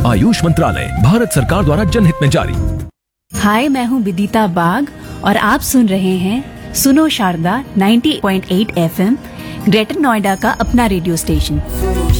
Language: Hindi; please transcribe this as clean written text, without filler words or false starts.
आयुष मंत्रालय, भारत सरकार द्वारा जनहित में जारी। हाय, मैं हूँ विदिता बाग और आप सुन रहे हैं सुनो शारदा 90.8 FM, ग्रेटर नोएडा का अपना रेडियो स्टेशन।